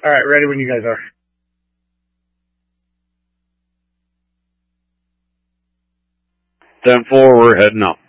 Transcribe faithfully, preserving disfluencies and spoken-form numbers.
All right, ready when you guys are. ten four, we're heading up.